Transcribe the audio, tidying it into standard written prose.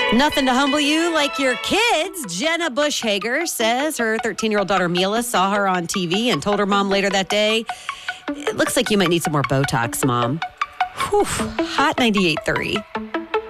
Nothing to humble you like your kids. Jenna Bush-Hager says her 13-year-old daughter Mila saw her on TV and told her mom later that day, "It looks like you might need some more Botox, Mom." Whew, hot 98.3.